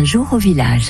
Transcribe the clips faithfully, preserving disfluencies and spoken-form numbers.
jour au village.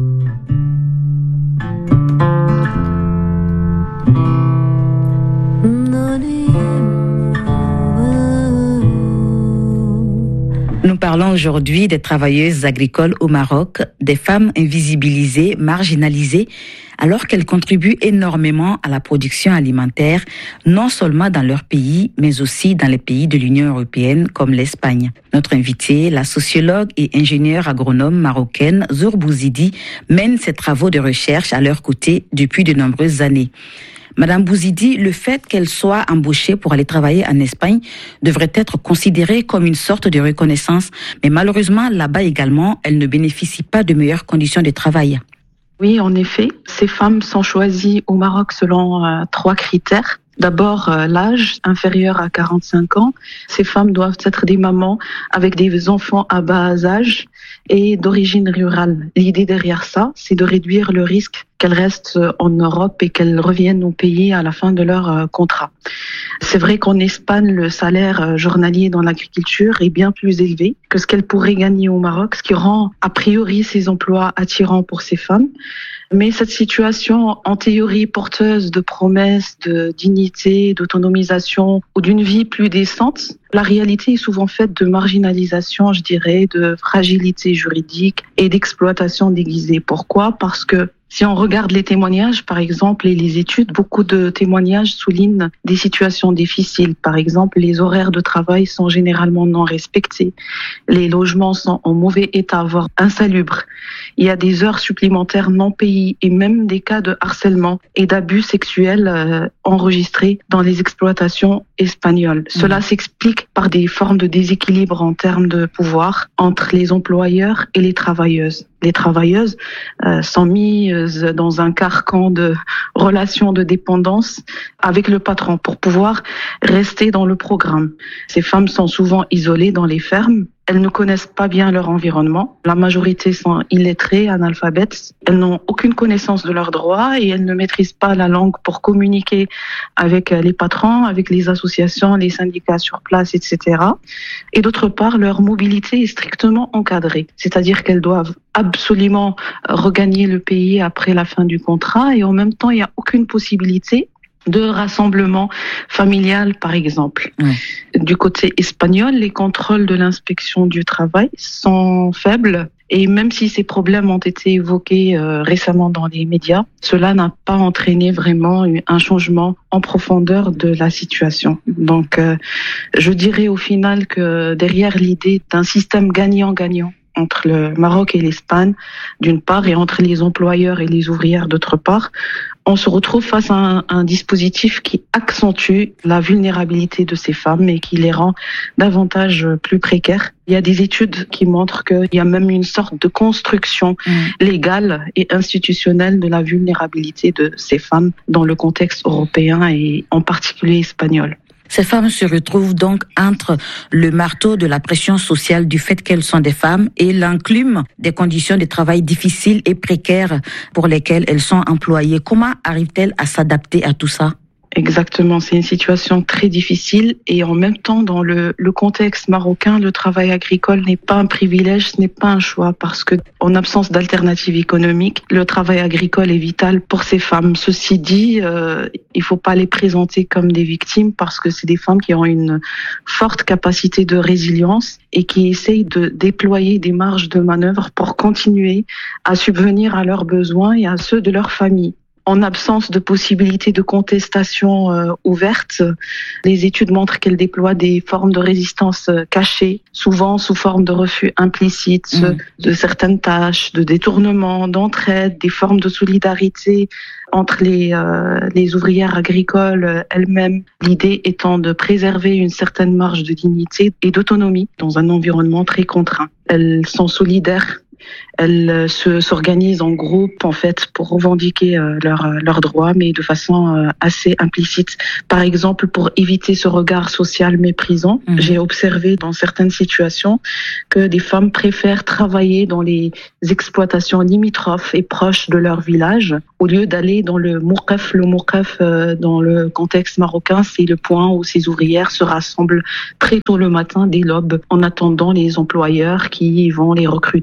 Nous parlons aujourd'hui des travailleuses agricoles au Maroc, des femmes invisibilisées, marginalisées, alors qu'elles contribuent énormément à la production alimentaire, non seulement dans leur pays, mais aussi dans les pays de l'Union européenne comme l'Espagne. Notre invitée, la sociologue et ingénieure agronome marocaine Zour Bouzidi, mène ses travaux de recherche à leur côté depuis de nombreuses années. Madame Bouzidi, le fait qu'elle soit embauchée pour aller travailler en Espagne devrait être considéré comme une sorte de reconnaissance. Mais malheureusement, là-bas également, elle ne bénéficie pas de meilleures conditions de travail. Oui, en effet, ces femmes sont choisies au Maroc selon euh, trois critères. D'abord, euh, l'âge inférieur à quarante-cinq ans. Ces femmes doivent être des mamans avec des enfants à bas âge et d'origine rurale. L'idée derrière ça, c'est de réduire le risque qu'elles restent en Europe et qu'elles reviennent au pays à la fin de leur euh, contrat. C'est vrai qu'en Espagne, le salaire journalier dans l'agriculture est bien plus élevé que ce qu'elles pourraient gagner au Maroc, ce qui rend a priori ces emplois attirants pour ces femmes. Mais cette situation, en théorie porteuse de promesses, de dignité, d'autonomisation ou d'une vie plus décente, la réalité est souvent faite de marginalisation, je dirais, de fragilité juridique et d'exploitation déguisée. Pourquoi ? Parce que si on regarde les témoignages, par exemple, et les études, beaucoup de témoignages soulignent des situations difficiles. Par exemple, les horaires de travail sont généralement non respectés. Les logements sont en mauvais état, voire insalubres. Il y a des heures supplémentaires non payées et même des cas de harcèlement et d'abus sexuels euh, enregistrés dans les exploitations espagnoles. Mmh. Cela s'explique par des formes de déséquilibre en termes de pouvoir entre les employeurs et les travailleuses. Les travailleuses euh, sont mises dans un carcan de relations de dépendance avec le patron pour pouvoir rester dans le programme. Ces femmes sont souvent isolées dans les fermes. Elles ne connaissent pas bien leur environnement. La majorité sont illettrées, analphabètes. Elles n'ont aucune connaissance de leurs droits et elles ne maîtrisent pas la langue pour communiquer avec les patrons, avec les associations, les syndicats sur place, et cetera. Et d'autre part, leur mobilité est strictement encadrée. C'est-à-dire qu'elles doivent absolument regagner le pays après la fin du contrat et en même temps, il n'y a aucune possibilité de rassemblement familial, par exemple. Ouais. Du côté espagnol, les contrôles de l'inspection du travail sont faibles. Et même si ces problèmes ont été évoqués euh, récemment dans les médias, cela n'a pas entraîné vraiment un changement en profondeur de la situation. Donc, euh, je dirais au final que derrière l'idée d'un système gagnant-gagnant entre le Maroc et l'Espagne, d'une part, et entre les employeurs et les ouvrières, d'autre part, on se retrouve face à un, un dispositif qui accentue la vulnérabilité de ces femmes et qui les rend davantage plus précaires. Il y a des études qui montrent qu'il y a même une sorte de construction mmh. légale et institutionnelle de la vulnérabilité de ces femmes dans le contexte européen et en particulier espagnol. Ces femmes se retrouvent donc entre le marteau de la pression sociale du fait qu'elles sont des femmes et l'enclume des conditions de travail difficiles et précaires pour lesquelles elles sont employées. Comment arrivent-elles à s'adapter à tout ça ? Exactement, c'est une situation très difficile et en même temps, dans le, le contexte marocain, le travail agricole n'est pas un privilège, ce n'est pas un choix parce que, en absence d'alternative économique, le travail agricole est vital pour ces femmes. Ceci dit, euh, il faut pas les présenter comme des victimes parce que c'est des femmes qui ont une forte capacité de résilience et qui essayent de déployer des marges de manœuvre pour continuer à subvenir à leurs besoins et à ceux de leur famille. En absence de possibilité de contestation euh, ouverte, les études montrent qu'elles déploient des formes de résistance euh, cachées, souvent sous forme de refus implicite mmh. de certaines tâches, de détournement, d'entraide, des formes de solidarité entre les, euh, les ouvrières agricoles elles-mêmes. L'idée étant de préserver une certaine marge de dignité et d'autonomie dans un environnement très contraint. Elles sont solidaires. Elles se, s'organisent en groupe en fait pour revendiquer euh, leurs leurs droits, mais de façon euh, assez implicite. Par exemple, pour éviter ce regard social méprisant, mmh. j'ai observé dans certaines situations que des femmes préfèrent travailler dans les exploitations limitrophes et proches de leur village au lieu d'aller dans le moukaf. Le moukaf, euh, dans le contexte marocain, c'est le point où ces ouvrières se rassemblent très tôt le matin dès l'aube en attendant les employeurs qui vont les recruter pour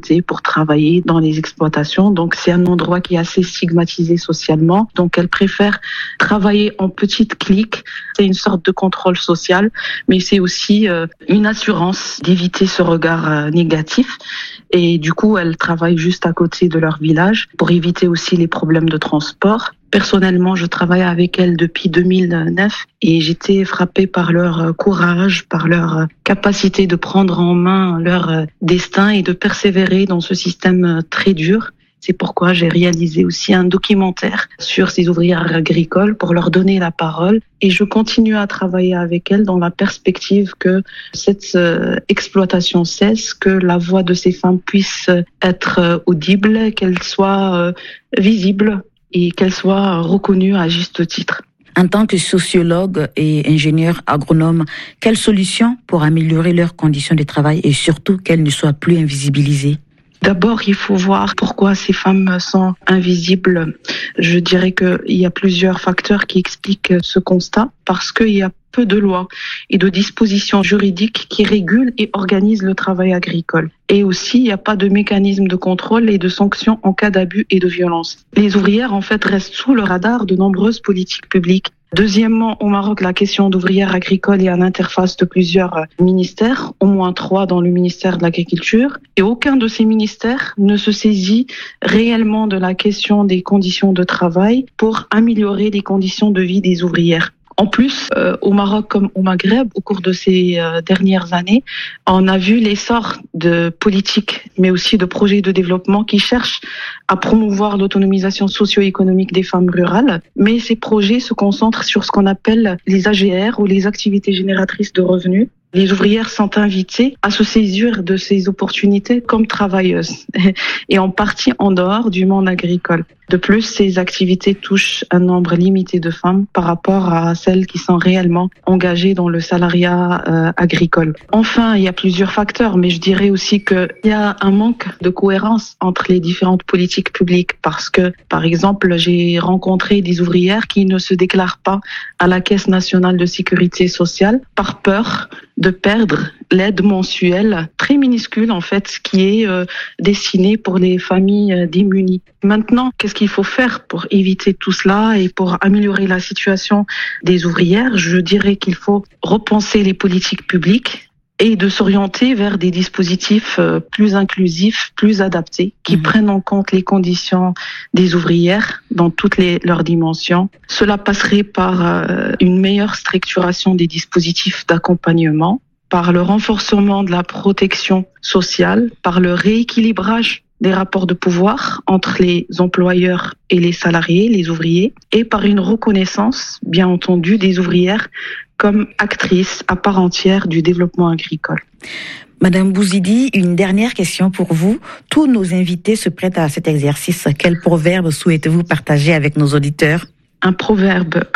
travailler dans les exploitations. Donc c'est un endroit qui est assez stigmatisé socialement. Donc elles préfèrent travailler en petite clique. C'est une sorte de contrôle social, mais c'est aussi euh, une assurance d'éviter ce regard euh, négatif. Et du coup, elles travaillent juste à côté de leur village pour éviter aussi les problèmes de transport. Personnellement, je travaille avec elles depuis deux mille neuf et j'étais frappée par leur courage, par leur capacité de prendre en main leur destin et de persévérer dans ce système très dur. C'est pourquoi j'ai réalisé aussi un documentaire sur ces ouvrières agricoles pour leur donner la parole. Et je continue à travailler avec elles dans la perspective que cette euh, exploitation cesse, que la voix de ces femmes puisse être euh, audible, qu'elle soit euh, visible et qu'elle soit reconnue à juste titre. En tant que sociologue et ingénieur agronome, quelles solutions pour améliorer leurs conditions de travail et surtout qu'elles ne soient plus invisibilisées ? D'abord, il faut voir pourquoi ces femmes sont invisibles. Je dirais qu'il y a plusieurs facteurs qui expliquent ce constat, parce qu'il y a peu de lois et de dispositions juridiques qui régulent et organisent le travail agricole. Et aussi, il n'y a pas de mécanisme de contrôle et de sanctions en cas d'abus et de violence. Les ouvrières, en fait, restent sous le radar de nombreuses politiques publiques. Deuxièmement, au Maroc, la question d'ouvrières agricoles est à l'interface de plusieurs ministères, au moins trois dans le ministère de l'Agriculture, et aucun de ces ministères ne se saisit réellement de la question des conditions de travail pour améliorer les conditions de vie des ouvrières. En plus, euh, au Maroc comme au Maghreb, au cours de ces euh, dernières années, on a vu l'essor de politiques, mais aussi de projets de développement qui cherchent à promouvoir l'autonomisation socio-économique des femmes rurales. Mais ces projets se concentrent sur ce qu'on appelle les A G R ou les activités génératrices de revenus. Les ouvrières sont invitées à se saisir de ces opportunités comme travailleuses et en partie en dehors du monde agricole. De plus, ces activités touchent un nombre limité de femmes par rapport à celles qui sont réellement engagées dans le salariat euh, agricole. Enfin, il y a plusieurs facteurs, mais je dirais aussi qu'il y a un manque de cohérence entre les différentes politiques publiques parce que, par exemple, j'ai rencontré des ouvrières qui ne se déclarent pas à la Caisse nationale de sécurité sociale par peur de perdre l'aide mensuelle très minuscule en fait qui est euh, destinée pour les familles euh, démunies. Maintenant, qu'est-ce qu'il faut faire pour éviter tout cela et pour améliorer la situation des ouvrières? Je dirais qu'il faut repenser les politiques publiques et de s'orienter vers des dispositifs euh, plus inclusifs, plus adaptés, qui mmh. prennent en compte les conditions des ouvrières dans toutes les, leurs dimensions. Cela passerait par euh, une meilleure structuration des dispositifs d'accompagnement, par le renforcement de la protection sociale, par le rééquilibrage des rapports de pouvoir entre les employeurs et les salariés, les ouvriers, et par une reconnaissance, bien entendu, des ouvrières comme actrices à part entière du développement agricole. Madame Bouzidi, une dernière question pour vous. Tous nos invités se prêtent à cet exercice. Quel proverbe souhaitez-vous partager avec nos auditeurs ? Un proverbe.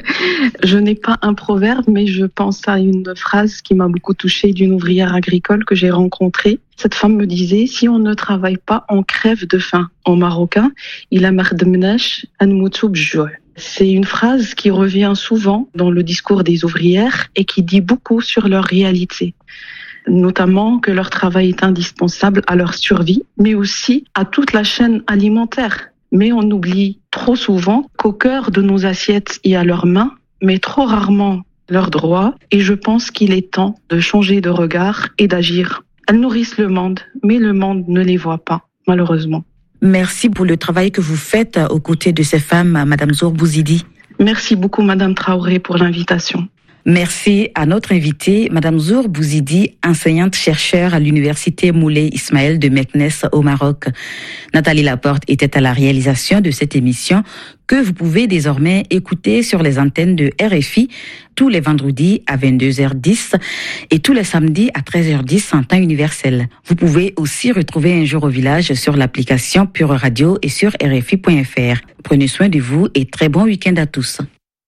Je n'ai pas un proverbe, mais je pense à une phrase qui m'a beaucoup touchée d'une ouvrière agricole que j'ai rencontrée. Cette femme me disait, si on ne travaille pas, on crève de faim. En marocain, il a mardemnash an moutoub jour. C'est une phrase qui revient souvent dans le discours des ouvrières et qui dit beaucoup sur leur réalité. Notamment que leur travail est indispensable à leur survie, mais aussi à toute la chaîne alimentaire. Mais on oublie trop souvent qu'au cœur de nos assiettes, il y a leurs mains, mais trop rarement leurs droits. Et je pense qu'il est temps de changer de regard et d'agir. Elles nourrissent le monde, mais le monde ne les voit pas, malheureusement. Merci pour le travail que vous faites aux côtés de ces femmes, Madame Zour Bouzidi. Merci beaucoup, Madame Traoré, pour l'invitation. Merci à notre invitée, Madame Zour Bouzidi, enseignante-chercheure à l'université Moulay Ismaël de Meknes au Maroc. Nathalie Laporte était à la réalisation de cette émission que vous pouvez désormais écouter sur les antennes de R F I tous les vendredis à vingt-deux heures dix et tous les samedis à treize heures dix en temps universel. Vous pouvez aussi retrouver Un jour au village sur l'application Pure Radio et sur R F I point F R. Prenez soin de vous et très bon week-end à tous.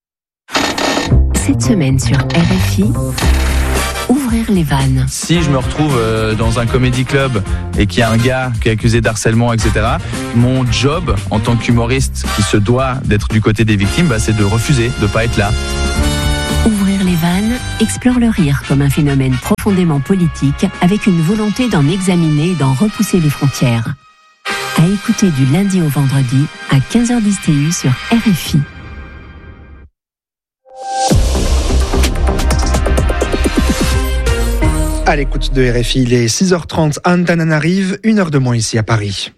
Cette semaine sur R F I, ouvrir les vannes. Si je me retrouve euh, dans un comédie club et qu'il y a un gars qui est accusé d'harcèlement, et cetera, mon job en tant qu'humoriste qui se doit d'être du côté des victimes, bah, c'est de refuser, de ne pas être là. Ouvrir les les vannes explore le rire comme un phénomène profondément politique avec une volonté d'en examiner et d'en repousser les frontières. À écouter du lundi au vendredi à quinze heures dix T U sur R F I. À l'écoute de R F I, il est six heures trente, Antananarive, une heure de moins ici à Paris.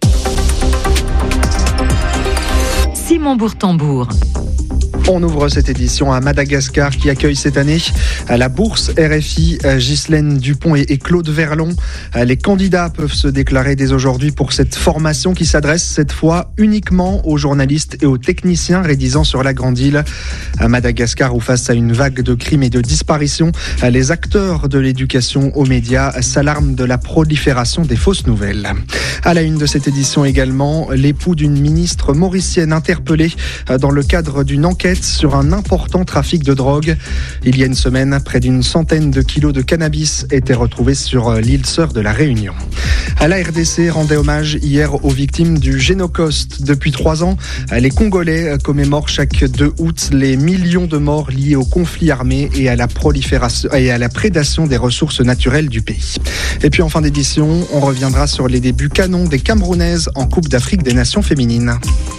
Simon Bourtambour. On ouvre cette édition à Madagascar qui accueille cette année à la bourse R F I Ghislaine Dupont et Claude Verlon. Les candidats peuvent se déclarer dès aujourd'hui pour cette formation qui s'adresse cette fois uniquement aux journalistes et aux techniciens résidant sur la Grande Île. À Madagascar, où face à une vague de crimes et de disparitions, les acteurs de l'éducation aux médias s'alarment de la prolifération des fausses nouvelles. À la une de cette édition également, l'époux d'une ministre mauricienne interpellée dans le cadre d'une enquête sur un important trafic de drogue. Il y a une semaine, près d'une centaine de kilos de cannabis étaient retrouvés sur l'île sœur de la Réunion. À la R D C rendait hommage hier aux victimes du Génocoste. Depuis trois ans, les Congolais commémorent chaque deux août les millions de morts liés aux conflits armés et à la prolifération et à la prédation des ressources naturelles du pays. Et puis en fin d'édition, on reviendra sur les débuts canons des Camerounaises en Coupe d'Afrique des Nations féminines.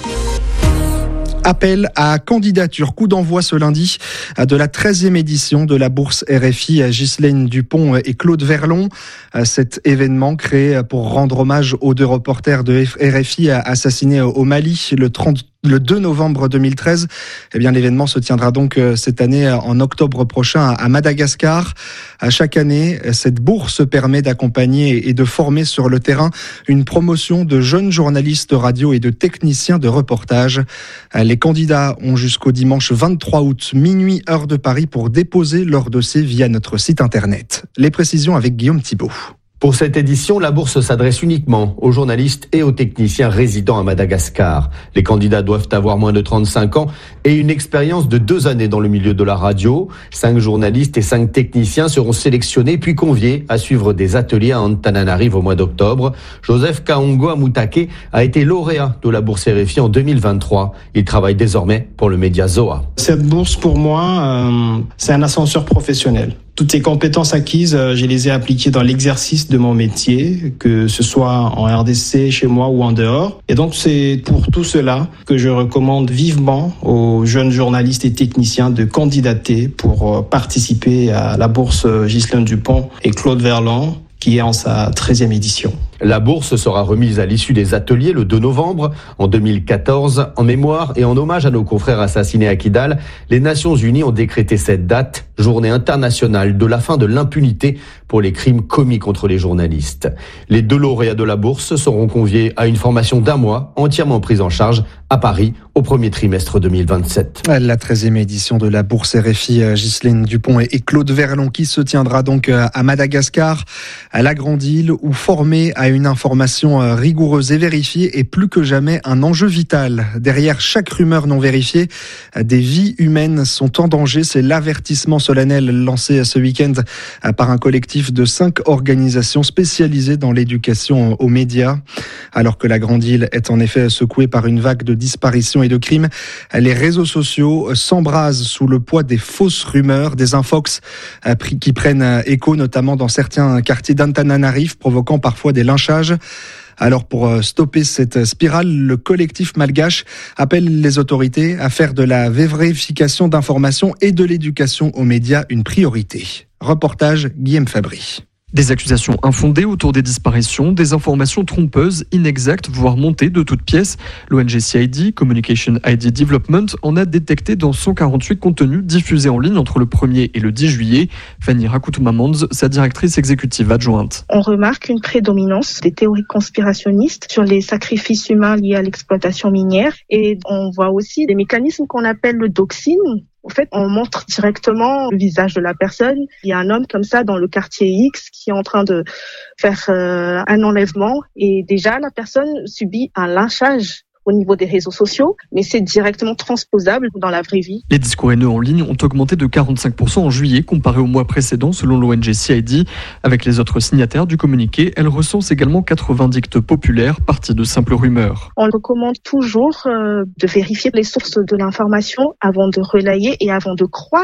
Appel à candidature, coup d'envoi ce lundi de la treizième édition de la bourse R F I Ghislaine Dupont et Claude Verlon. Cet événement créé pour rendre hommage aux deux reporters de R F I assassinés au Mali le trente Le deux novembre deux mille treize, eh bien, l'événement se tiendra donc cette année en octobre prochain à Madagascar. À chaque année, cette bourse permet d'accompagner et de former sur le terrain une promotion de jeunes journalistes radio et de techniciens de reportage. Les candidats ont jusqu'au dimanche vingt-trois août, minuit heure de Paris, pour déposer leur dossier via notre site internet. Les précisions avec Guillaume Thibault. Pour cette édition, la bourse s'adresse uniquement aux journalistes et aux techniciens résidant à Madagascar. Les candidats doivent avoir moins de trente-cinq ans et une expérience de deux années dans le milieu de la radio. Cinq journalistes et cinq techniciens seront sélectionnés puis conviés à suivre des ateliers à Antananarive au mois d'octobre. Joseph Kaongo Amutake a été lauréat de la bourse R F I en deux mille vingt-trois. Il travaille désormais pour le média Zoa. Cette bourse, pour moi, euh, c'est un ascenseur professionnel. Toutes ces compétences acquises, je les ai appliquées dans l'exercice de mon métier, que ce soit en R D C, chez moi ou en dehors. Et donc, c'est pour tout cela que je recommande vivement aux jeunes journalistes et techniciens de candidater pour participer à la bourse Ghislaine Dupont et Claude Verlon, qui est en sa treizième édition. La bourse sera remise à l'issue des ateliers le deux novembre. En deux mille quatorze, en mémoire et en hommage à nos confrères assassinés à Kidal, les Nations Unies ont décrété cette date, journée internationale de la fin de l'impunité pour les crimes commis contre les journalistes. Les deux lauréats de la bourse seront conviés à une formation d'un mois, entièrement prise en charge à Paris au premier trimestre deux mille vingt-sept. La treizième édition de la bourse R F I Ghislaine Dupont et Claude Verlon qui se tiendra donc à Madagascar, à la Grande Île, où former à une information rigoureuse et vérifiée est plus que jamais un enjeu vital. Derrière chaque rumeur non vérifiée, des vies humaines sont en danger. C'est l'avertissement solennel lancé ce week-end par un collectif de cinq organisations spécialisées dans l'éducation aux médias. Alors que la Grande Île est en effet secouée par une vague de disparitions et de crimes, les réseaux sociaux s'embrasent sous le poids des fausses rumeurs, des infox qui prennent écho notamment dans certains quartiers d'Antananarive, provoquant parfois des lynchages. Alors pour stopper cette spirale, le collectif malgache appelle les autorités à faire de la vérification d'informations et de l'éducation aux médias une priorité. Reportage Guillaume Fabry. Des accusations infondées autour des disparitions, des informations trompeuses, inexactes, voire montées de toutes pièces. L'O N G C I D, Communication I D Development, en a détecté dans cent quarante-huit contenus diffusés en ligne entre le premier et le dix juillet. Fanny Rakoutoumamandz, sa directrice exécutive adjointe. On remarque une prédominance des théories conspirationnistes sur les sacrifices humains liés à l'exploitation minière. Et on voit aussi des mécanismes qu'on appelle le doxing. En fait, on montre directement le visage de la personne. Il y a un homme comme ça dans le quartier X qui est en train de faire euh, un enlèvement et déjà la personne subit un lynchage au niveau des réseaux sociaux, mais c'est directement transposable dans la vraie vie. Les discours haineux en ligne ont augmenté de quarante-cinq pour cent en juillet comparé au mois précédent selon l'O N G C I D. Avec les autres signataires du communiqué, elle recense également quatre-vingts dictes populaires partis de simples rumeurs. On recommande toujours euh, de vérifier les sources de l'information avant de relayer et avant de croire.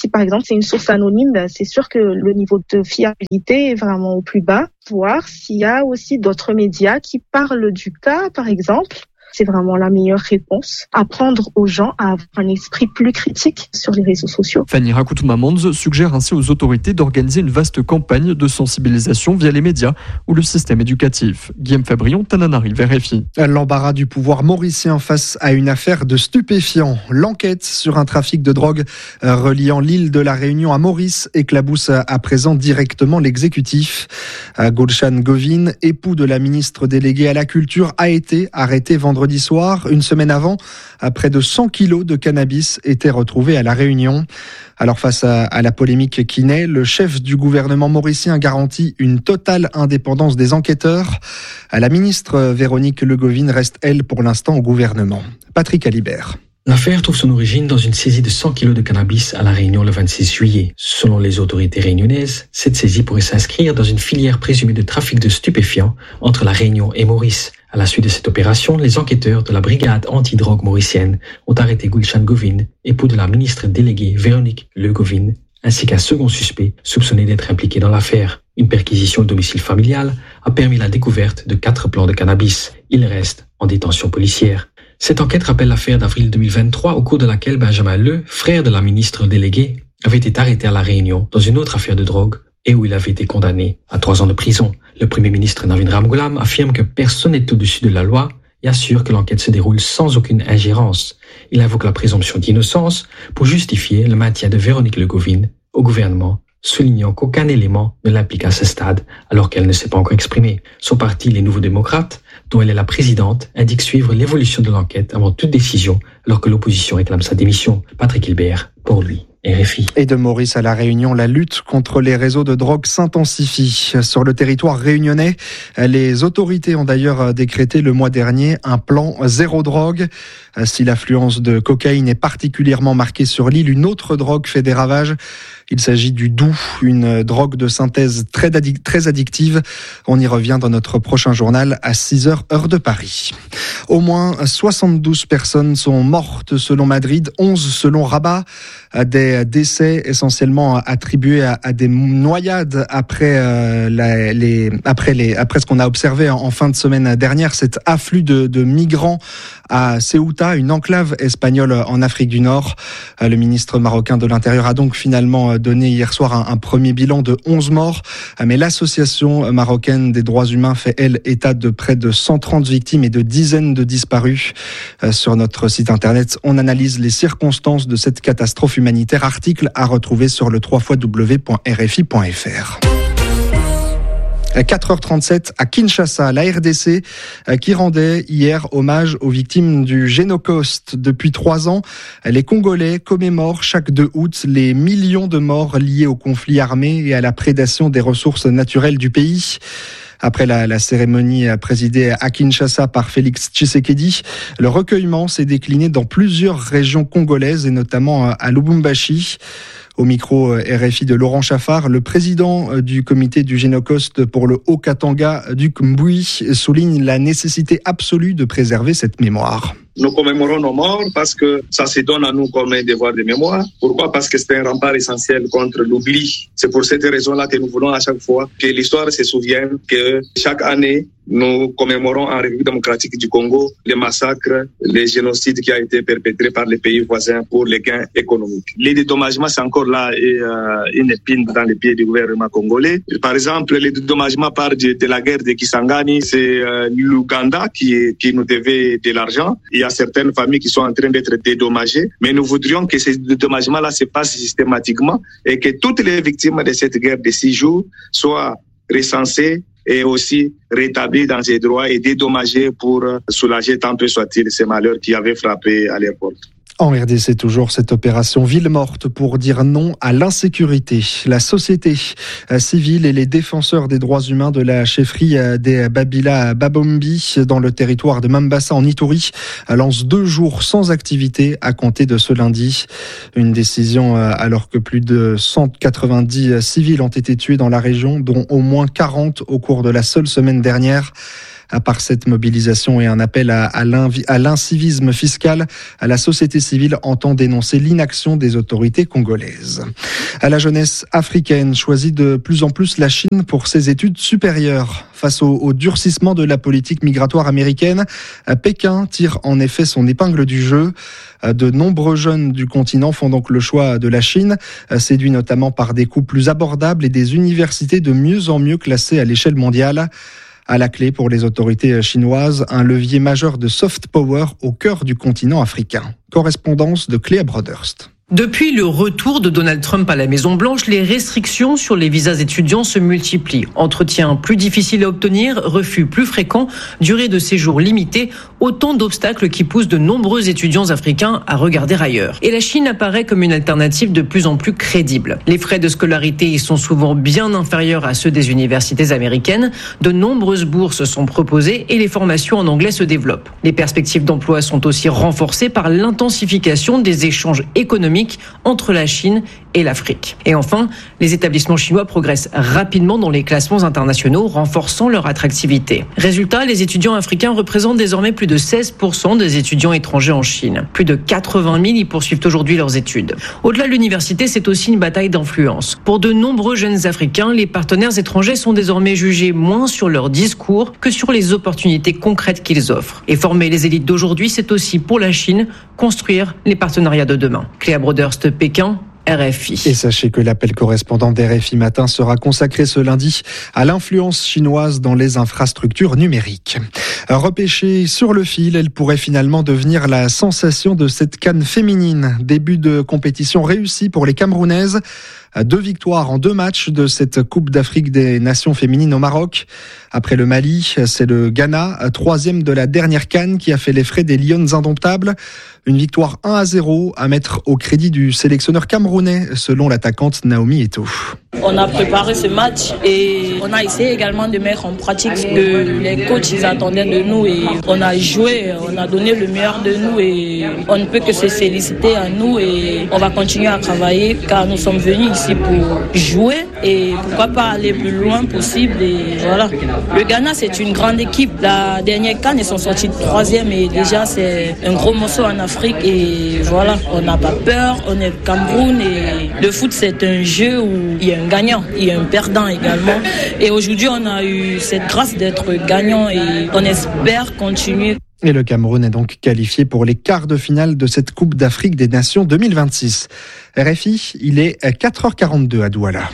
Si par exemple c'est une source anonyme, c'est sûr que le niveau de fiabilité est vraiment au plus bas. Voir s'il y a aussi d'autres médias qui parlent du cas, par exemple. C'est vraiment la meilleure réponse. Apprendre aux gens à avoir un esprit plus critique sur les réseaux sociaux. Fanny Rakoutouma-Mandz suggère ainsi aux autorités d'organiser une vaste campagne de sensibilisation via les médias ou le système éducatif. Guillaume Fabrion, Tananarive, R F I. L'embarras du pouvoir mauricien face à une affaire de stupéfiants. L'enquête sur un trafic de drogue reliant l'île de la Réunion à Maurice éclabousse à présent directement l'exécutif. Gulshan Govin, époux de la ministre déléguée à la Culture, a été arrêté vendredi soir. Une semaine avant, près de cent kilos de cannabis étaient retrouvés à La Réunion. Alors face à, à la polémique qui naît, le chef du gouvernement mauricien garantit une totale indépendance des enquêteurs. La ministre Véronique Le Govin reste, elle, pour l'instant au gouvernement. Patrick Alibert. L'affaire trouve son origine dans une saisie de cent kilos de cannabis à La Réunion le vingt-six juillet. Selon les autorités réunionnaises, cette saisie pourrait s'inscrire dans une filière présumée de trafic de stupéfiants entre La Réunion et Maurice. À la suite de cette opération, les enquêteurs de la brigade anti-drogue mauricienne ont arrêté Gulshan Govin, époux de la ministre déléguée Véronique Le Govin, ainsi qu'un second suspect soupçonné d'être impliqué dans l'affaire. Une perquisition au domicile familial a permis la découverte de quatre plants de cannabis. Il reste en détention policière. Cette enquête rappelle l'affaire d'avril deux mille vingt-trois, au cours de laquelle Benjamin Leu, frère de la ministre déléguée, avait été arrêté à La Réunion dans une autre affaire de drogue et où il avait été condamné à trois ans de prison. Le Premier ministre Navin Ramgoolam affirme que personne n'est au-dessus de la loi et assure que l'enquête se déroule sans aucune ingérence. Il invoque la présomption d'innocence pour justifier le maintien de Véronique Le Govin au gouvernement, soulignant qu'aucun élément ne l'implique à ce stade alors qu'elle ne s'est pas encore exprimée. Son parti, les Nouveaux Démocrates, dont elle est la présidente, indique suivre l'évolution de l'enquête avant toute décision alors que l'opposition réclame sa démission. Patrick Hilbert, pour lui. R F I. Et de Maurice à La Réunion, la lutte contre les réseaux de drogue s'intensifie. Sur le territoire réunionnais, les autorités ont d'ailleurs décrété le mois dernier un plan zéro drogue. Si l'affluence de cocaïne est particulièrement marquée sur l'île, une autre drogue fait des ravages. Il s'agit du doux, une drogue de synthèse très, addic- très addictive. On y revient dans notre prochain journal à six heures, heure de Paris. Au moins soixante-douze personnes sont mortes selon Madrid, onze selon Rabat. Des décès essentiellement attribués à, à des noyades après, euh, la, les, après, les, après ce qu'on a observé en, en fin de semaine dernière, cet afflux de, de migrants à Ceuta, une enclave espagnole en Afrique du Nord. Le ministre marocain de l'Intérieur a donc finalement donné hier soir un, un premier bilan de onze morts. Mais l'association marocaine des droits humains fait, elle, état de près de cent trente victimes et de dizaines de disparus. Sur notre site internet, on analyse les circonstances de cette catastrophe humanitaire. Article à retrouver sur le w w w point r f i point f r. quatre heures trente-sept à Kinshasa, la R D C qui rendait hier hommage aux victimes du Génocoste. Depuis trois ans, les Congolais commémorent chaque deux août les millions de morts liés au conflit armé et à la prédation des ressources naturelles du pays. Après la, la cérémonie présidée à Kinshasa par Félix Tshisekedi, le recueillement s'est décliné dans plusieurs régions congolaises et notamment à Lubumbashi. Au micro R F I de Laurent Chaffard, le président du comité du Génocoste pour le Haut-Katanga, Duc Mbui, souligne la nécessité absolue de préserver cette mémoire. Nous commémorons nos morts parce que ça se donne à nous comme un devoir de mémoire. Pourquoi ? Parce que c'est un rempart essentiel contre l'oubli. C'est pour cette raison-là que nous voulons à chaque fois que l'histoire se souvienne que chaque année, nous commémorons en République démocratique du Congo les massacres, les génocides qui ont été perpétrés par les pays voisins pour les gains économiques. Les dédommagements, c'est encore là et, euh, une épine dans les pieds du gouvernement congolais. Par exemple, les dédommagements par de, de la guerre de Kisangani, c'est euh, l'Ouganda qui, qui nous devait de l'argent. Il y a certaines familles qui sont en train d'être dédommagées, mais nous voudrions que ces dédommagements-là se passent systématiquement et que toutes les victimes de cette guerre de six jours soient recensées et aussi rétablis dans ses droits et dédommagés pour soulager tant peu soit-il ces malheurs qui avaient frappé à leur porte. En R D C, toujours cette opération Ville morte pour dire non à l'insécurité. La société civile et les défenseurs des droits humains de la chefferie des Babila à Babombi dans le territoire de Mambasa en Ituri lancent deux jours sans activité à compter de ce lundi. Une décision alors que plus de cent quatre-vingt-dix civils ont été tués dans la région, dont au moins quarante au cours de la seule semaine dernière. par cette mobilisation et un appel à, à, à l'incivisme fiscal. La société civile entend dénoncer l'inaction des autorités congolaises. La jeunesse africaine choisit de plus en plus la Chine pour ses études supérieures. Face au, au durcissement de la politique migratoire américaine, Pékin tire en effet son épingle du jeu. De nombreux jeunes du continent font donc le choix de la Chine, séduits notamment par des coûts plus abordables et des universités de mieux en mieux classées à l'échelle mondiale. À la clé pour les autorités chinoises, un levier majeur de soft power au cœur du continent africain. Correspondance de Cléa Broderst. Depuis le retour de Donald Trump à la Maison-Blanche, les restrictions sur les visas étudiants se multiplient. Entretiens plus difficiles à obtenir, refus plus fréquents, durée de séjour limitée, autant d'obstacles qui poussent de nombreux étudiants africains à regarder ailleurs. Et la Chine apparaît comme une alternative de plus en plus crédible. Les frais de scolarité y sont souvent bien inférieurs à ceux des universités américaines. De nombreuses bourses sont proposées et les formations en anglais se développent. Les perspectives d'emploi sont aussi renforcées par l'intensification des échanges économiques entre la Chine et l'Afrique. Et enfin, les établissements chinois progressent rapidement dans les classements internationaux, renforçant leur attractivité. Résultat, les étudiants africains représentent désormais plus de seize pour cent des étudiants étrangers en Chine. Plus de quatre-vingt mille y poursuivent aujourd'hui leurs études. Au-delà de l'université, c'est aussi une bataille d'influence. Pour de nombreux jeunes Africains, les partenaires étrangers sont désormais jugés moins sur leur discours que sur les opportunités concrètes qu'ils offrent. Et former les élites d'aujourd'hui, c'est aussi pour la Chine construire les partenariats de demain. Cléa Broderst, Pékin, R F I. Et sachez que l'appel correspondant d'R F I Matin sera consacré ce lundi à l'influence chinoise dans les infrastructures numériques. Repêchée sur le fil, elle pourrait finalement devenir la sensation de cette CAN féminine. Début de compétition réussi pour les Camerounaises. Deux victoires en deux matchs de cette Coupe d'Afrique des Nations féminines au Maroc. Après le Mali, c'est le Ghana, troisième de la dernière CAN, qui a fait les frais des Lions indomptables. Une victoire un à zéro à mettre au crédit du sélectionneur camerounais, selon l'attaquante Naomi Eto'o. On a préparé ce match et on a essayé également de mettre en pratique ce que les coachs ils attendaient de nous. Et on a joué, on a donné le meilleur de nous et on ne peut que se féliciter à nous. Et on va continuer à travailler car nous sommes venus ici pour jouer et pourquoi pas aller plus loin possible. Et voilà. Le Ghana, c'est une grande équipe. La dernière CAN, ils sont sortis de troisième et déjà c'est un gros morceau en Afrique. Et voilà, on n'a pas peur, on est le Cameroun et le foot c'est un jeu où il y a un gagnant, il y a un perdant également. Et aujourd'hui, on a eu cette grâce d'être gagnant et on espère continuer. Et le Cameroun est donc qualifié pour les quarts de finale de cette Coupe d'Afrique des Nations deux mille vingt-six. R F I, il est à quatre heures quarante-deux à Douala.